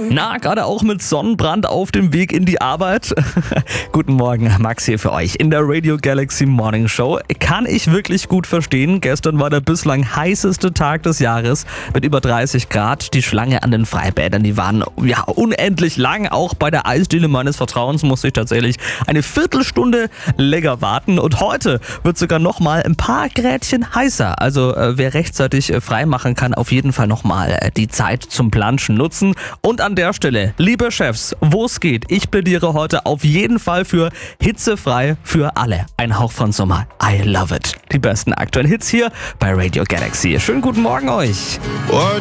Na, gerade auch mit Sonnenbrand auf dem Weg in die Arbeit? Guten Morgen, Max hier für euch in der Radio Galaxy Morning Show. Kann ich wirklich gut verstehen. Gestern war der bislang heißeste Tag des Jahres mit über 30 Grad. Die Schlange an den Freibädern, die waren unendlich lang. Auch bei der Eisdiele meines Vertrauens musste ich tatsächlich eine Viertelstunde länger warten. Und heute wird sogar nochmal ein paar Grädchen heißer. Also wer rechtzeitig frei machen kann, auf jeden Fall nochmal die Zeit zum Planschen nutzen. Und an der Stelle, liebe Chefs, wo es geht, ich plädiere heute auf jeden Fall für hitzefrei für alle. Ein Hauch von Sommer. I love it. Die besten aktuellen Hits hier bei Radio Galaxy. Schönen guten Morgen euch.